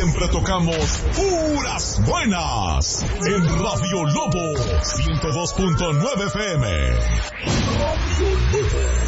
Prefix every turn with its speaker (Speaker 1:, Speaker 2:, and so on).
Speaker 1: siempre tocamos puras buenas. En Radio Lobo 102.9 FM. Radio Lobo.